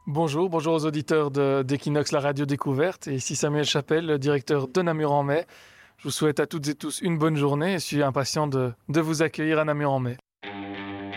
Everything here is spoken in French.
Bonjour, bonjour aux auditeurs d'Equinox, la radio découverte. Et ici Samuel Chapelle, le directeur de Namur-en-Mai. Je vous souhaite à toutes et tous une bonne journée et je suis impatient de vous accueillir à Namur-en-Mai.